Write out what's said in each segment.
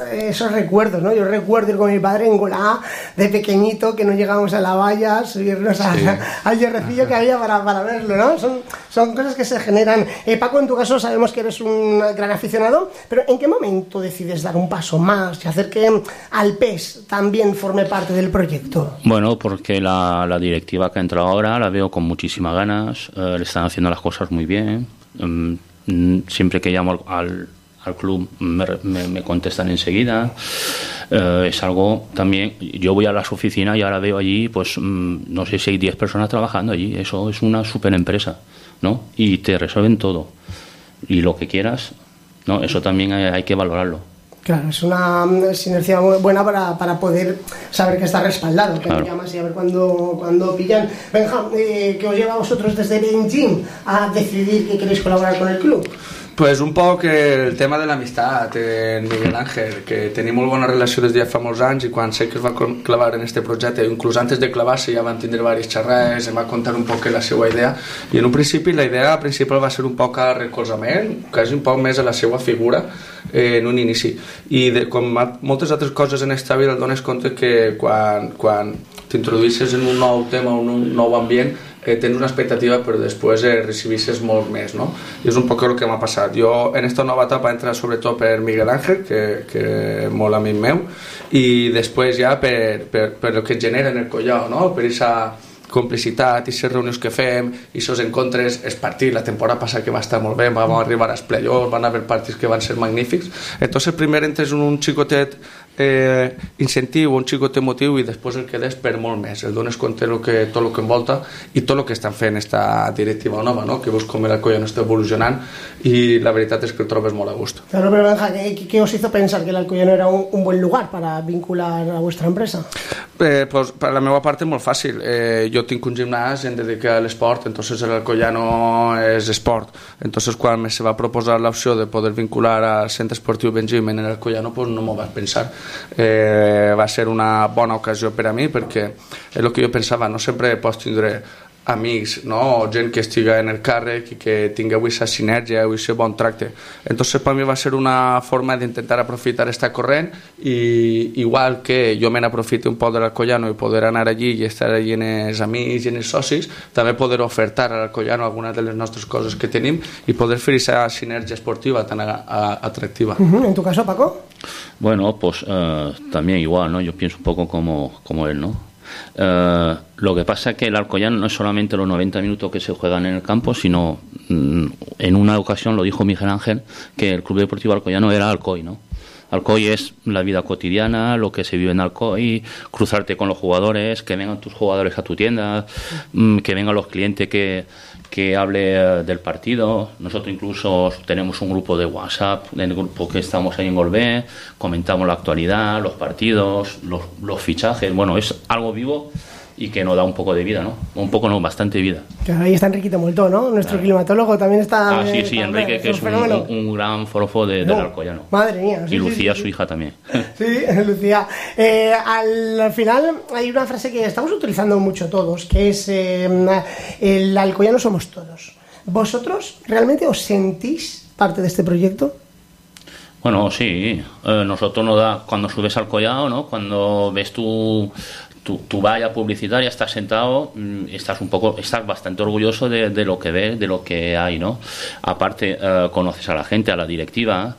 esos recuerdos, ¿no? Yo recuerdo ir con mi padre en Golá de pequeñito, que no llegábamos a la valla, subirnos al hierrecillo que había para verlo, ¿no? Son cosas que se generan. Paco, en tu caso sabemos que eres un gran aficionado, pero ¿en qué momento decides dar un paso más y hacer que al PES también forme parte del proyecto? Bueno, porque la directiva que ha entrado ahora la veo con muchísimas ganas, le están haciendo las cosas muy bien. Siempre que llamo al club me contestan enseguida. Es algo también, yo voy a las oficinas y ahora veo allí, pues no sé si hay 10 personas trabajando allí. Eso es una super empresa, ¿no? Y te resuelven todo y lo que quieras, ¿no? Eso también hay que valorarlo. Claro, es una sinergia muy buena para poder saber que está respaldado, que claro. no llamas y a ver cuándo pillan. Benja, ¿qué os lleva a vosotros desde Beijing a decidir que queréis colaborar con el club? Pues un poc el tema de l'amistat en Miguel Ángel, que tenim molt bona relació des de fa molts anys, i quan sé que es va clavar en este projecte, inclús antes de clavar-se ja van tindre diverses xerrades, em va contar un poc la seva idea, i en un principi la idea principal va ser un poc a recolzament, quasi un poc més a la seva figura en un inici, i com moltes altres coses en esta vida et dones compte que quan t'introduïsses en un nou tema, un nou ambient, tens una expectativa però després recibisses molt més, no? I és un poc el que m'ha passat. Jo en esta nova etapa entra sobretot per Miguel Ángel, que és molt amic meu, i després ja per el que genera en el Collao, no? Per aquesta complicitat i les reunions que fem i els encontres, els partits, la temporada passada que va estar molt bé, vam arribar als playoffs, van haver partits que van ser magnífics. Entonces primer entres en un xicotet incentiu, un xicotet motiu, i després el quedes per molt més, el dones compte tot el que envolta i tot el que estan fent esta directiva nova, no? Que veus com el Alcoyano està evolucionant i la veritat és que el trobes molt a gust. Claro, pero Benja, ¿qué os hizo pensar que el Alcoyano era un buen lugar para vincular a vuestra empresa? Pues per la meva part és molt fàcil. Jo tinc un gimnàs en dedicat a l'esport, entonces el Alcoyano és esport. Entonces quan se va proposar l'opció de poder vincular al centre esportiu Benjim en el Alcoyano, pues no m'ho vaig pensar. Va ser una bona ocasió per a mi, perquè és el que jo pensava, no sempre pots tindre amics, no? O gent que estiga en el càrrec i que tingueu aquesta sinergia o aquest bon tracte. Entonces per mi va ser una forma d'intentar aprofitar esta corrent, i igual que jo me n'aprofito un poc de l'Alcoyano i poder anar allí i estar allí en els amics i en els socis, també poder ofertar a l'Alcoyano algunes de les nostres coses que tenim i poder fer aquesta sinergia esportiva tan atractiva. ¿En tu caso, Paco? Bueno, pues también igual, ¿no? Yo pienso un poco como él, ¿no? Lo que pasa es que el Alcoyano no es solamente los 90 minutos que se juegan en el campo, sino en una ocasión lo dijo Miguel Ángel, que el Club Deportivo Alcoyano era Alcoy, ¿no? Alcoy es la vida cotidiana, lo que se vive en Alcoy, cruzarte con los jugadores, que vengan tus jugadores a tu tienda, que vengan los clientes que hable del partido. Nosotros incluso tenemos un grupo de WhatsApp, en el grupo que estamos ahí en Golbé, comentamos la actualidad, los partidos, los fichajes. Bueno, es algo vivo y que nos da un poco de vida, ¿no? Un poco, no, bastante vida. Claro, ahí está Enriquito Moltó, ¿no? Nuestro climatólogo también está... Sí, Enrique, que es un gran forofo del Alcoyano. Madre mía. Sí, y Lucía, su hija también. Sí, Lucía. Al final hay una frase que estamos utilizando mucho todos, que es el Alcoyano somos todos. ¿Vosotros realmente os sentís parte de este proyecto? Bueno, sí. Nosotros nos da, cuando subes al Collao, ¿no? Cuando ves tu valla publicitaria, estás sentado, estás bastante orgulloso de lo que ves, de lo que hay, ¿no? Aparte, conoces a la gente, a la directiva,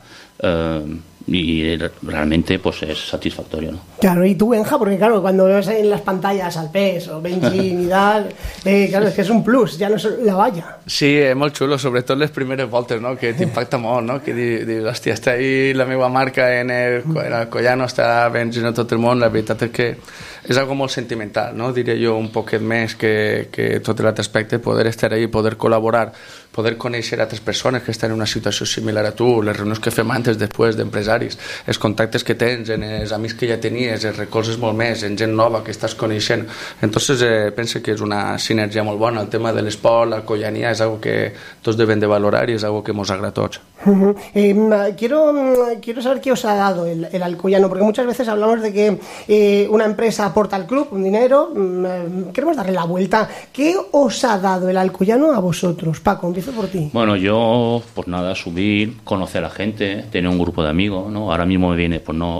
y realmente pues es satisfactorio, ¿no? Claro, y tú, Benja, porque claro, cuando ves en las pantallas al PES o Benjim y tal, claro, es que es un plus, ja no és la valla. Sí, és molt xulo, sobretot les primeres voltes, no? Que t'impacta molt, no? Que dius, hòstia, està ahí la meva marca en el Alcoyano, està venint a tot el món. La veritat és que és algo molt sentimental, no? Diré jo un poquet més que tot l'altre aspecte, poder estar ahí, poder col·laborar, poder conèixer altres persones que estan en una situació similar a tu, les reunions que fem antes, després, d'empresaris, els contactes que tens, en els amics que ja tenies, els recolzes molt més, en gent nova que estàs coneixent. Entonces, penso que és una sinergia molt bona. El tema de l'esport, la collania, és algo que tots deben de valorar i és algo que ens agrada a tots. Quiero saber qué os ha dado el Alcoyano, porque muchas veces hablamos de que una empresa aporta al club un dinero, queremos darle la vuelta. ¿Qué os ha dado el Alcoyano a vosotros? Paco, empiezo por ti. Bueno, yo, pues nada, subir, conocer a la gente, tener un grupo de amigos, ¿no? Ahora mismo me viene, pues no,